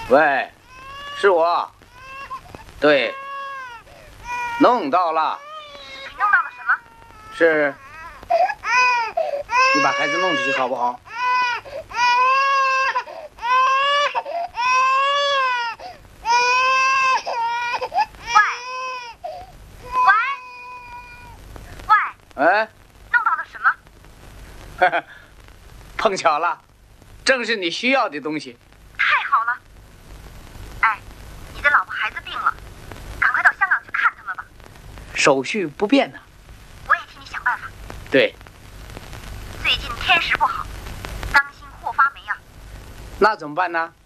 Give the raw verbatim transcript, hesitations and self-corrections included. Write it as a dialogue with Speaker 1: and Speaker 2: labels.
Speaker 1: 喂，是我。对，弄到了。
Speaker 2: 你弄到了什么？
Speaker 1: 是，你把孩子弄出去好不好？哎，
Speaker 2: 弄到了什么？
Speaker 1: 呵呵，碰巧了，正是你需要的东西。
Speaker 2: 太好了！哎，你的老婆孩子病了，赶快到香港去看他们吧。
Speaker 1: 手续不便呢。
Speaker 2: 我也替你想办法。
Speaker 1: 对。
Speaker 2: 最近天时不好，当心霍发霉啊。
Speaker 1: 那怎么办呢？